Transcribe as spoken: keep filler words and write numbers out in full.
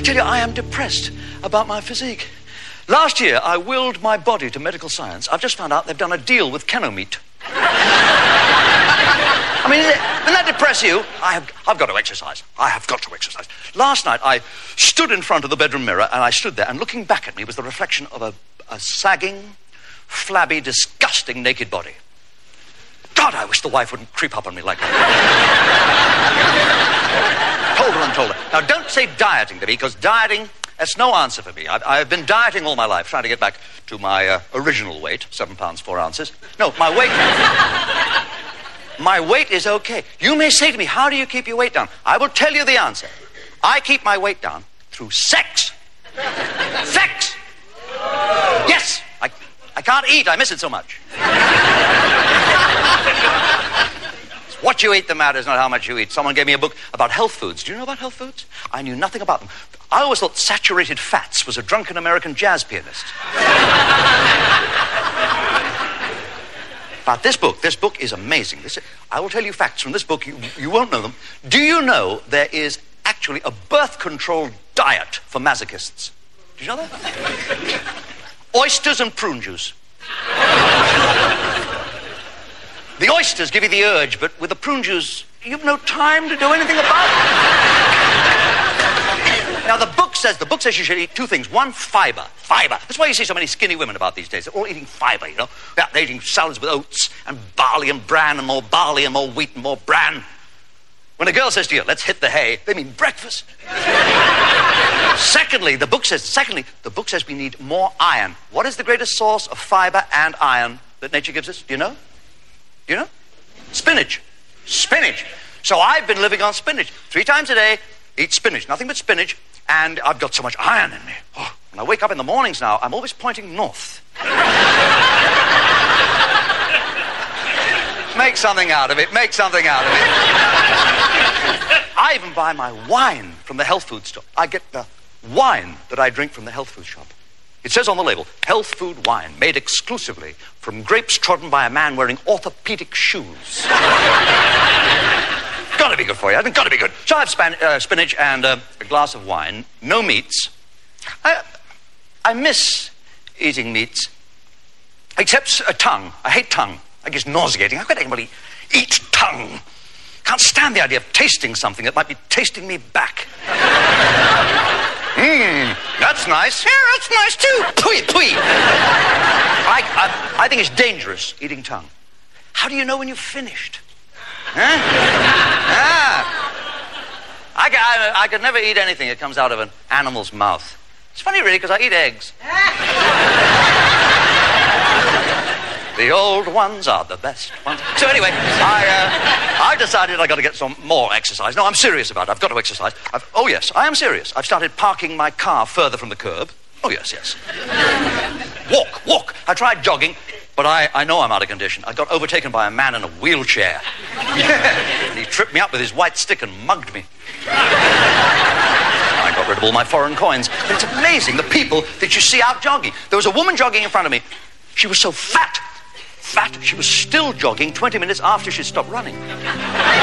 tell you, I am depressed about my physique. Last year, I willed my body to medical science. I've just found out they've done a deal with Kenomeat. I mean, doesn't that depress you? I have, I've got to exercise. I have got to exercise. Last night, I stood in front of the bedroom mirror, and I stood there, and looking back at me was the reflection of a, a sagging, flabby, disgusting, naked body. God, I wish the wife wouldn't creep up on me like that. Told her and told her. Now, don't say dieting to me, because dieting, that's no answer for me. I've, I've been dieting all my life, trying to get back to my uh, original weight, seven pounds, four ounces. No, my weight... My weight is okay. You may say to me, how do you keep your weight down? I will tell you the answer. I keep my weight down through sex. Sex! Yes! I, I can't eat. I miss it so much. It's what you eat that matters, not how much you eat. Someone gave me a book about health foods. Do you know about health foods? I knew nothing about them. I always thought saturated fats was a drunken American jazz pianist. But this book, this book is amazing. This, I will tell you facts from this book. You, you won't know them. Do you know there is actually a birth control diet for masochists? Did you know that? Oysters and prune juice. The oysters give you the urge, but with the prune juice, you've no time to do anything about it. Now, the book says, the book says you should eat two things. One, fiber. Fiber. That's why you see so many skinny women about these days. They're all eating fiber, you know. Yeah, they're eating salads with oats and barley and bran and more barley and more wheat and more bran. When a girl says to you, let's hit the hay, they mean breakfast. Secondly, the book says, secondly, the book says we need more iron. What is the greatest source of fiber and iron that nature gives us? Do you know? Do you know? Spinach. Spinach. So I've been living on spinach. Three times a day, eat spinach. Nothing but spinach. And I've got so much iron in me. Oh, when I wake up in the mornings now, I'm always pointing north. Make something out of it. Make something out of it. I even buy my wine from the health food store. I get the wine that I drink from the health food shop. It says on the label, health food wine, made exclusively from grapes trodden by a man wearing orthopedic shoes. Gotta be good for you. It's gotta be good. So I have span uh, spinach and uh, a glass of wine. No meats. I, I miss eating meats. Except a tongue. I hate tongue. I think it's nauseating. How could anybody eat tongue? Can't stand the idea of tasting something that might be tasting me back. Mmm, that's nice. Yeah, that's nice too. Pui, pui. I, I, I think it's dangerous eating tongue. How do you know when you've finished? Huh? Ah. I, I, I could never eat anything that comes out of an animal's mouth. It's funny, really, because I eat eggs. The old ones are the best ones. So anyway, I, uh, I decided I got to get some more exercise. No, I'm serious about it. I've got to exercise. I've, oh, yes, I am serious. I've started parking my car further from the curb. Oh, yes, yes. Walk, walk. I tried jogging, but I, I know I'm out of condition. I got overtaken by a man in a wheelchair. And he tripped me up with his white stick and mugged me. I got rid of all my foreign coins. But it's amazing, the people that you see out jogging. There was a woman jogging in front of me. She was so fat. Fat, she was still jogging twenty minutes after she'd stopped running.